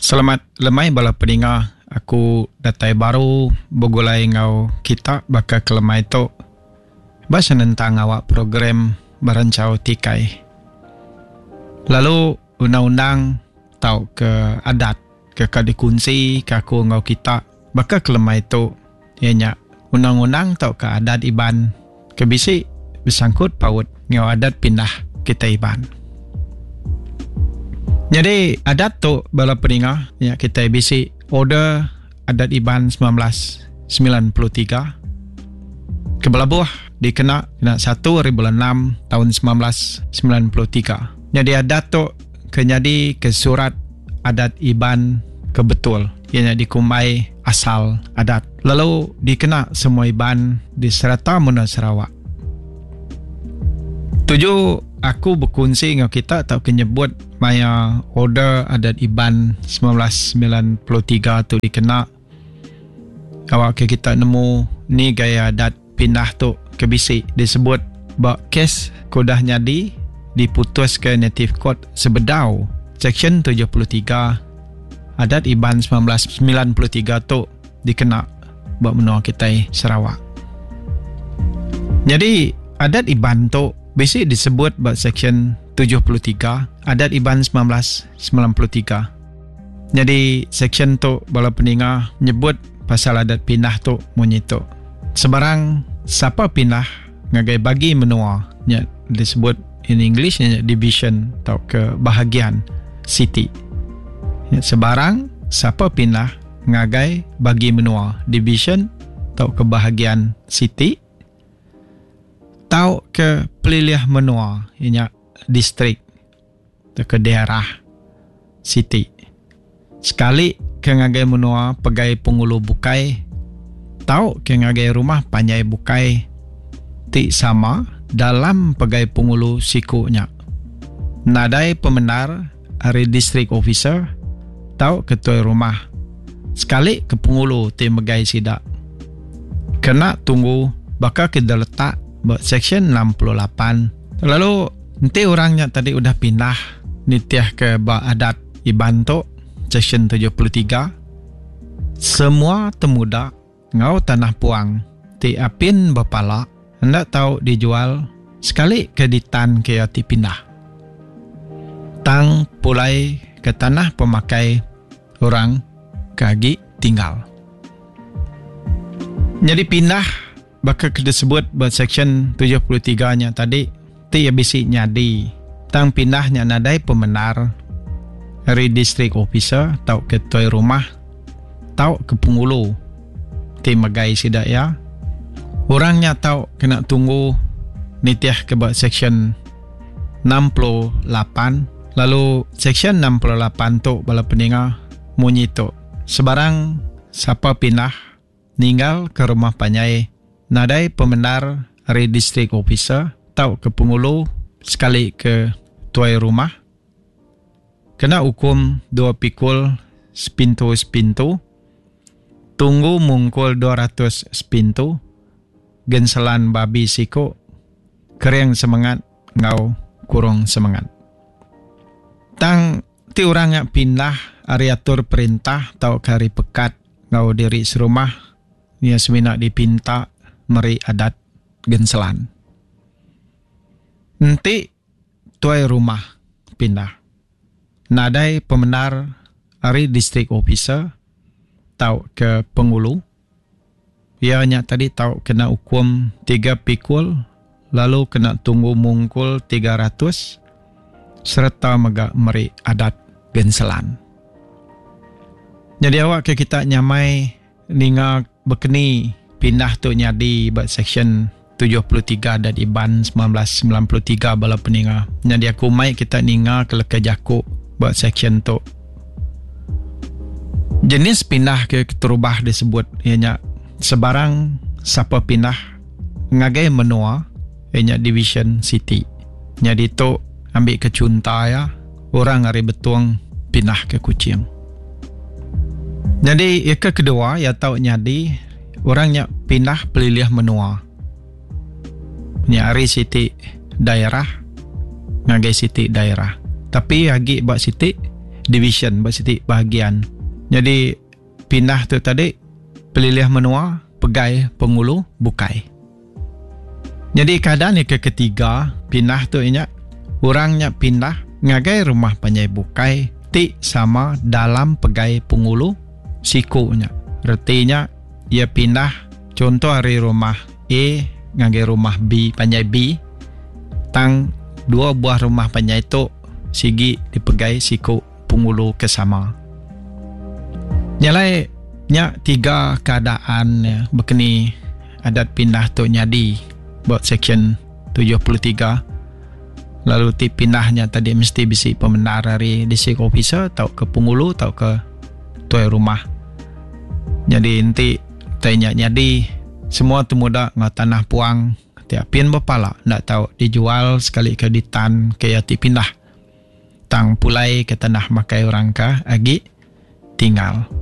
Selamat lemai bala pendengar. Aku datai baru bergulai ngau kita baka kelemai tu. Bahasa tentang awak program berancau tikai. Lalu undang-undang tau ke adat ke kadikunsi ke aku ngau kita baka kelemai tu. Ianya undang-undang tau ke adat iban ke bisi bersangkut paut ngau adat pindah kita iban. Jadi adat tu bala pendengar ya kita bisi order adat iban 1993 ke belabuh dikena 1 bulan 6 tahun 1993. Jadi adat tu kenyadi ke surat adat iban kebetul ianya dikumai asal adat. Lalu dikena semua iban di serata Muna Sarawak. Tujuh aku berkongsi dengan kita atau kenyebut maya order adat iban 1993 tu dikena. Awak ke kita nemu ni gaya adat pindah tu ke bisi disebut bak kes kodah nyadi diputus ke Native Court Sebedau Section 73 adat iban 1993 tu dikena bak menua kita Sarawak. Jadi adat iban tu bisi disebut bak Section 73 adat iban 1993. Jadi section tu bala pendengar nyebut pasal adat pindah tu munyitu. Sebarang siapa pindah ngagai bagi menua nya disebut in English nya division atau ke bahagian city. Sebarang siapa pindah ngagai bagi menua division atau ke bahagian city tau ke pelilih menua ianya distrik atau ke daerah city. Sekali ke ngagai menua pegai pengulu bukai tau ke ngagai rumah panjai bukai ti sama dalam pegai pengulu sikunya. Nadai pemenar ari district officer tau ketua rumah. Sekali ke pengulu ti megai sidak. Kena tunggu bakal kita letak Section 68. Lalu nanti orangnya tadi udah pindah nitiah ke bak adat iban tu Section 73. Semua temuda ngau tanah puang ti apin bapala hendak tahu dijual sekali ke ditan ke ati pindah. Tang pulai ke tanah pemakai orang kagi tinggal. Jadi pindah bakal disebut buat Section 73 nya tadi ti bisi nyadi tang pindahnya nadai pemenar dari district officer tau ketua rumah tau ke pengulu ti megai sidak ya orangnya tau kena tunggu nitiah ke buat Section 68. Lalu Section 68 tu bala pendengar munyi tu sebarang siapa pindah ninggal ke rumah panjai nadai pemenar dari district officer tau ke pengulu sekali ke tuai rumah kena hukum 2 pikul sepintu tunggu mungkul 200 sepintu genselan babi siko kering semangat ngau kurung semangat. Tang ti orang yang pindah ariatur perintah tau kari pekat ngau diri serumah ia semina dipinta meri adat genselan. Nanti tuai rumah pindah. Nadai pemenar ari district officer tau ke pengulu. Ianya tadi tau kena hukum 3 pikul lalu kena tunggu mungkul 300 serta meri adat genselan. Jadi awak ke kita nyamai ninga bekeni pindah tu nyadi buat Section 73 dan iban 1993 bala pendengar. Jadi aku mai kita ninga ke leka jaku buat section tu. Jenis pindah ke terubah disebut ianya sebarang siapa pindah ngagai menua ianya division city. Jadi tu ambil ke cunta ya orang hari betuang pindah ke Kuching. Jadi yang kedua ya tahu nyadi orangnya pindah pelilih menua. Nyari siti daerah ngagai siti daerah. Tapi agi buat siti division, berarti bahagian. Jadi pindah tu tadi pelilih menua, pegai, pengulu, bukai. Jadi keadaan yang ketiga, pindah tu ingat orangnya pindah ngagai rumah panjai bukai ti sama dalam pegai pengulu sikunya. Artinya ia pindah, contoh hari rumah A ngagai rumah B panjai B, tang dua buah rumah panjai tu sigi dipegai siku pengulu kesama. Nyalai nya tiga keadaan ya, berkeni adat pindah tu nyadi buat section 73. Lalu ti pindahnya tadi mesti bisi pembenar dari district officer tau ke pengulu tau ke tuai rumah. Jadi nanti tanya nyadi semua tu muda ngah tanah puang tiap pin berpala ndak tahu dijual sekali ke ditan ke ya ti pindah tang pulai ke tanah makai orang ka agi tinggal.